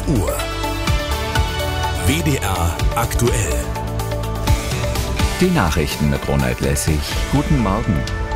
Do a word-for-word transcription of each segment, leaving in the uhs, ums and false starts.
Uhr. W D R aktuell. Die Nachrichten mit Ronald Lessig. Guten Morgen.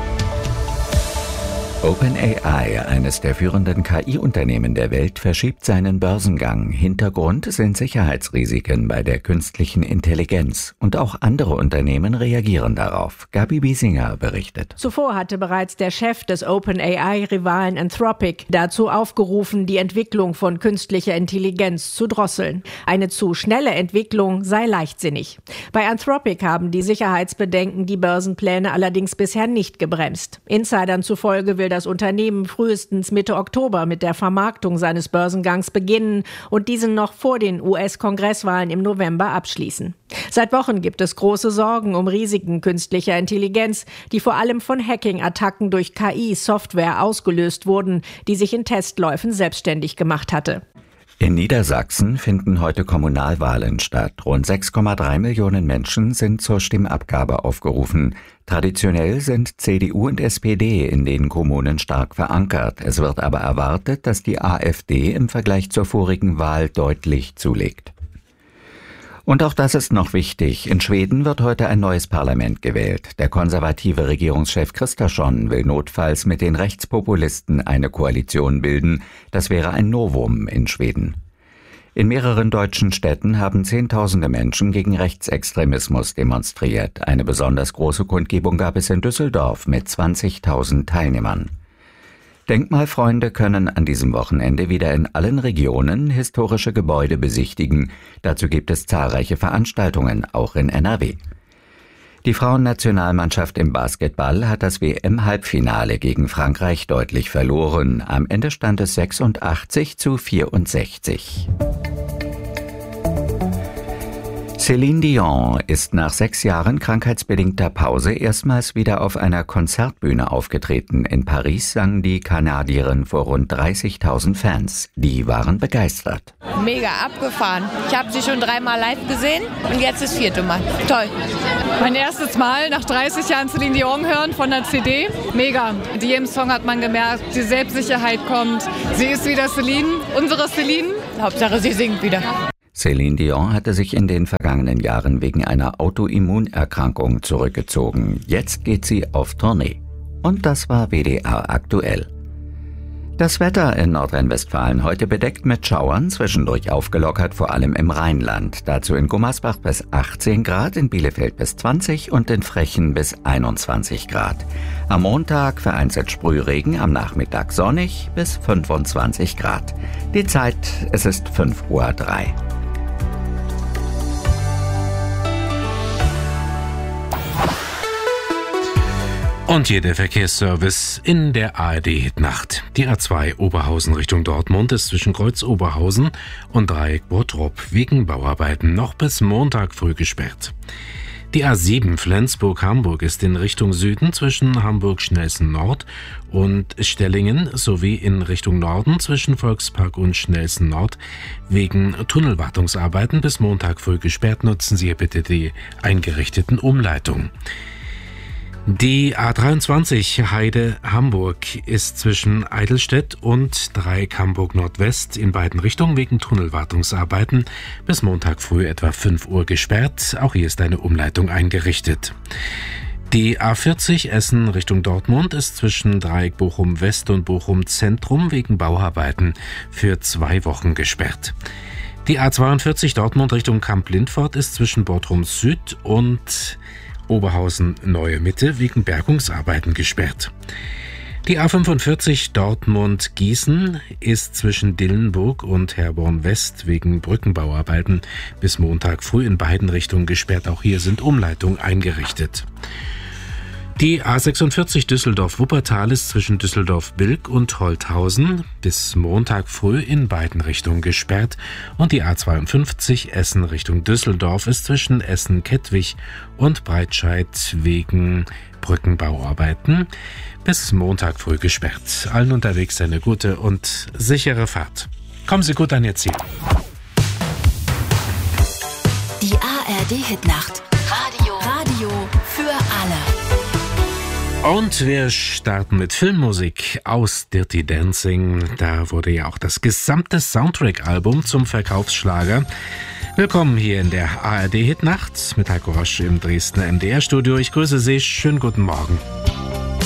OpenAI, eines der führenden K I-Unternehmen der Welt, verschiebt seinen Börsengang. Hintergrund sind Sicherheitsrisiken bei der künstlichen Intelligenz. Und auch andere Unternehmen reagieren darauf. Gabi Biesinger berichtet. Zuvor hatte bereits der Chef des OpenAI-Rivalen Anthropic dazu aufgerufen, die Entwicklung von künstlicher Intelligenz zu drosseln. Eine zu schnelle Entwicklung sei leichtsinnig. Bei Anthropic haben die Sicherheitsbedenken die Börsenpläne allerdings bisher nicht gebremst. Insidern zufolge will das Unternehmen frühestens Mitte Oktober mit der Vermarktung seines Börsengangs beginnen und diesen noch vor den U S-Kongresswahlen im November abschließen. Seit Wochen gibt es große Sorgen um Risiken künstlicher Intelligenz, die vor allem von Hacking-Attacken durch K I-Software ausgelöst wurden, die sich in Testläufen selbstständig gemacht hatte. In Niedersachsen finden heute Kommunalwahlen statt. Rund sechs Komma drei Millionen Menschen sind zur Stimmabgabe aufgerufen. Traditionell sind C D U und S P D in den Kommunen stark verankert. Es wird aber erwartet, dass die AfD im Vergleich zur vorigen Wahl deutlich zulegt. Und auch das ist noch wichtig. In Schweden wird heute ein neues Parlament gewählt. Der konservative Regierungschef Kristersson will notfalls mit den Rechtspopulisten eine Koalition bilden. Das wäre ein Novum in Schweden. In mehreren deutschen Städten haben Zehntausende Menschen gegen Rechtsextremismus demonstriert. Eine besonders große Kundgebung gab es in Düsseldorf mit zwanzigtausend Teilnehmern. Denkmalfreunde können an diesem Wochenende wieder in allen Regionen historische Gebäude besichtigen. Dazu gibt es zahlreiche Veranstaltungen, auch in N R W. Die Frauennationalmannschaft im Basketball hat das W M-Halbfinale gegen Frankreich deutlich verloren. Am Ende stand es sechsundachtzig zu vierundsechzig. Céline Dion ist nach sechs Jahren krankheitsbedingter Pause erstmals wieder auf einer Konzertbühne aufgetreten. In Paris sang die Kanadierin vor rund dreißigtausend Fans. Die waren begeistert. Mega abgefahren. Ich habe sie schon dreimal live gesehen und jetzt das vierte Mal. Toll. Mein erstes Mal nach dreißig Jahren Céline Dion hören von der C D. Mega. In jedem Song hat man gemerkt, die Selbstsicherheit kommt. Sie ist wieder Céline, unsere Céline. Hauptsache, sie singt wieder. Céline Dion hatte sich in den vergangenen Jahren wegen einer Autoimmunerkrankung zurückgezogen. Jetzt geht sie auf Tournee. Und das war W D R aktuell. Das Wetter in Nordrhein-Westfalen heute bedeckt mit Schauern, zwischendurch aufgelockert, vor allem im Rheinland. Dazu in Gummersbach bis achtzehn Grad, in Bielefeld bis zwanzig und in Frechen bis einundzwanzig Grad. Am Montag vereinzelt Sprühregen, am Nachmittag sonnig bis fünfundzwanzig Grad. Die Zeit, es ist fünf Uhr drei. Und hier der Verkehrsservice in der A R D-Hitnacht. Die A zwei Oberhausen Richtung Dortmund ist zwischen Kreuz Oberhausen und Dreieck Bottrop wegen Bauarbeiten noch bis Montag früh gesperrt. Die A sieben Flensburg-Hamburg ist in Richtung Süden zwischen Hamburg-Schnellsen Nord und Stellingen sowie in Richtung Norden zwischen Volkspark und Schnellsen Nord wegen Tunnelwartungsarbeiten bis Montag früh gesperrt. Nutzen Sie bitte die eingerichteten Umleitungen. Die A dreiundzwanzig Heide-Hamburg ist zwischen Eidelstedt und Dreieck Hamburg Nordwest in beiden Richtungen wegen Tunnelwartungsarbeiten bis Montag früh etwa fünf Uhr gesperrt. Auch hier ist eine Umleitung eingerichtet. Die A vierzig Essen Richtung Dortmund ist zwischen Dreieck Bochum West und Bochum Zentrum wegen Bauarbeiten für zwei Wochen gesperrt. Die A zweiundvierzig Dortmund Richtung Kamp-Lindfort ist zwischen Bottrum Süd und Oberhausen Neue Mitte wegen Bergungsarbeiten gesperrt. Die A fünfundvierzig Dortmund-Gießen ist zwischen Dillenburg und Herborn West wegen Brückenbauarbeiten bis Montag früh in beiden Richtungen gesperrt. Auch hier sind Umleitungen eingerichtet. Die A sechsundvierzig Düsseldorf-Wuppertal ist zwischen Düsseldorf-Bilk und Holthausen bis Montag früh in beiden Richtungen gesperrt und die A zweiundfünfzig Essen Richtung Düsseldorf ist zwischen Essen-Kettwig und Breitscheid wegen Brückenbauarbeiten bis Montag früh gesperrt. Allen unterwegs eine gute und sichere Fahrt. Kommen Sie gut an Ihr Ziel. Die A R D-Hitnacht. Radio. Radio für alle. Und wir starten mit Filmmusik aus Dirty Dancing. Da wurde ja auch das gesamte Soundtrack-Album zum Verkaufsschlager. Willkommen hier in der A R D-Hitnacht mit Heiko Rosch im Dresdner M D R-Studio. Ich grüße Sie, schönen guten Morgen.